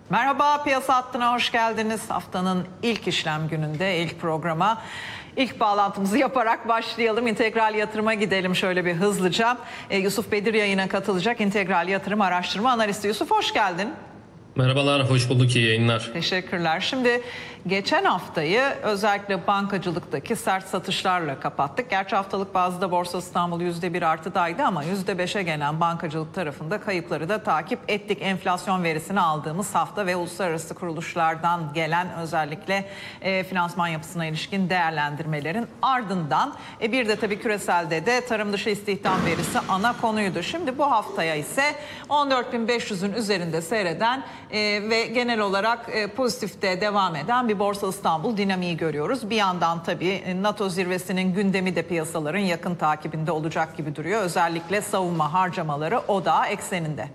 Merhaba, Piyasa Hattı'na hoş geldiniz. Haftanın ilk işlem gününde, ilk programa, ilk bağlantımızı yaparak başlayalım. İntegral Yatırım'a gidelim şöyle bir hızlıca. Yusuf Bedir yayına katılacak. İntegral Yatırım Araştırma Analisti. Yusuf, hoş geldin. Merhabalar, hoş bulduk, iyi yayınlar. Teşekkürler. Şimdi geçen haftayı özellikle bankacılıktaki sert satışlarla kapattık. Gerçi haftalık bazda Borsa İstanbul %1 artıdaydı ama %5'e gelen bankacılık tarafında kayıpları da takip ettik. Enflasyon verisini aldığımız hafta ve uluslararası kuruluşlardan gelen özellikle finansman yapısına ilişkin değerlendirmelerin ardından bir de tabii küreselde de tarım dışı istihdam verisi ana konuydu. Şimdi bu haftaya ise 14.500'ün üzerinde seyreden ve genel olarak pozitifte devam eden bir Borsa İstanbul dinamiği görüyoruz. Bir yandan tabii NATO zirvesinin gündemi de piyasaların yakın takibinde olacak gibi duruyor. Özellikle savunma harcamaları odağı ekseninde.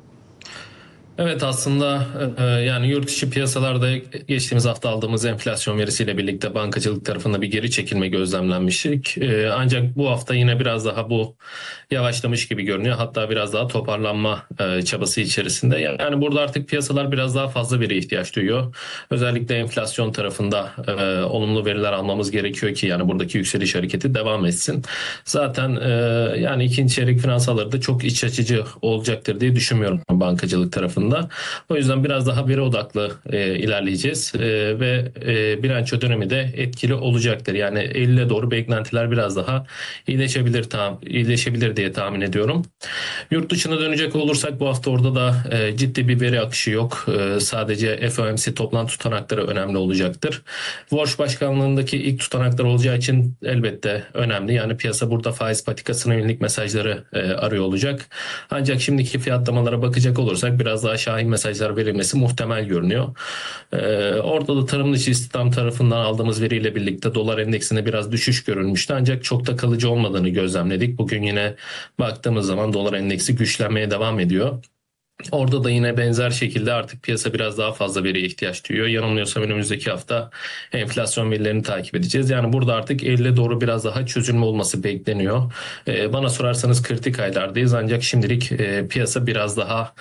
Evet, aslında yani yurt içi piyasalarda geçtiğimiz hafta aldığımız enflasyon verisiyle birlikte bankacılık tarafında bir geri çekilme gözlemlenmiştik. Ancak bu hafta yine biraz daha bu yavaşlamış gibi görünüyor. Hatta biraz daha toparlanma çabası içerisinde. Yani burada artık piyasalar biraz daha fazla veri ihtiyaç duyuyor. Özellikle enflasyon tarafında olumlu veriler almamız gerekiyor ki yani buradaki yükseliş hareketi devam etsin. Zaten yani ikinci çeyrek finansalları da çok iç açıcı olacaktır diye düşünmüyorum bankacılık tarafında. O yüzden biraz daha veri odaklı ilerleyeceğiz ve bilanço dönemi de etkili olacaktır. Yani Eylül'e doğru beklentiler biraz daha iyileşebilir diye tahmin ediyorum. Yurt dışına dönecek olursak bu hafta orada da ciddi bir veri akışı yok. Sadece FOMC toplantı tutanakları önemli olacaktır. Warsh Başkanlığındaki ilk tutanaklar olacağı için elbette önemli. Yani piyasa burada faiz patikasına yönelik mesajları arıyor olacak. Ancak şimdiki fiyatlamalara bakacak olursak biraz daha şahin mesajlar verilmesi muhtemel görünüyor. Orada da tarım dışı istihdam tarafından aldığımız veriyle birlikte dolar endeksinde biraz düşüş görülmüştü. Ancak çok da kalıcı olmadığını gözlemledik. Bugün yine baktığımız zaman dolar endeksi güçlenmeye devam ediyor. Orada da yine benzer şekilde artık piyasa biraz daha fazla veriye ihtiyaç duyuyor. Yanılmıyorsam önümüzdeki hafta enflasyon verilerini takip edeceğiz. Yani burada artık Eylül'e doğru biraz daha çözülme olması bekleniyor. Bana sorarsanız kritik aylardayız ancak şimdilik piyasa biraz daha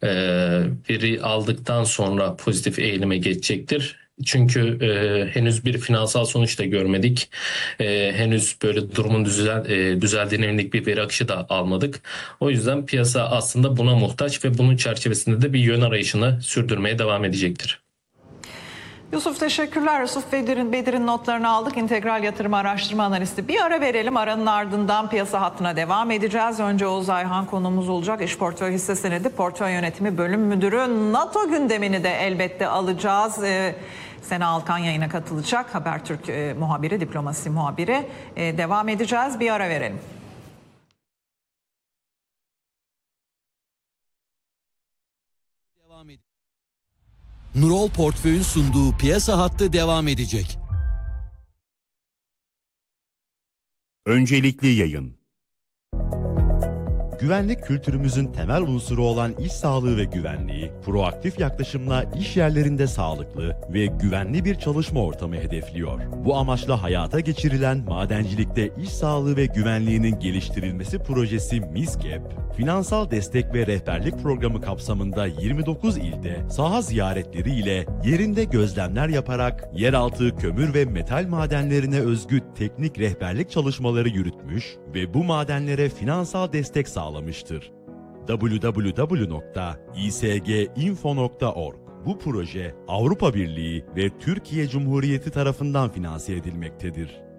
veri aldıktan sonra pozitif eğilime geçecektir. Çünkü henüz bir finansal sonuç da görmedik. Henüz böyle durumun düzeldiğine yönelik bir veri akışı da almadık. O yüzden piyasa aslında buna muhtaç ve bunun çerçevesinde de bir yön arayışını sürdürmeye devam edecektir. Yusuf, teşekkürler. Yusuf Bedir'in notlarını aldık. İntegral Yatırım Araştırma Analisti. Bir ara verelim. Aranın ardından piyasa hattına devam edeceğiz. Önce Oğuz Ayhan konuğumuz olacak. İş Portföy Hisse Senedi Portföy Yönetimi Bölüm Müdürü. NATO gündemini de elbette alacağız. Sena Alkan yayına katılacak. Habertürk muhabiri, diplomasi muhabiri. Devam edeceğiz. Bir ara verelim. Nurol Portföy'ün sunduğu piyasa hattı devam edecek. Öncelikli yayın. Güvenlik kültürümüzün temel unsuru olan iş sağlığı ve güvenliği, proaktif yaklaşımla iş yerlerinde sağlıklı ve güvenli bir çalışma ortamı hedefliyor. Bu amaçla hayata geçirilen madencilikte iş sağlığı ve güvenliğinin geliştirilmesi projesi MİSGEP, finansal destek ve rehberlik programı kapsamında 29 ilde saha ziyaretleri ile yerinde gözlemler yaparak yeraltı kömür ve metal madenlerine özgü teknik rehberlik çalışmaları yürütmüş ve bu madenlere finansal destek sağlamıştır. www.isginfo.org. Bu proje Avrupa Birliği ve Türkiye Cumhuriyeti tarafından finanse edilmektedir.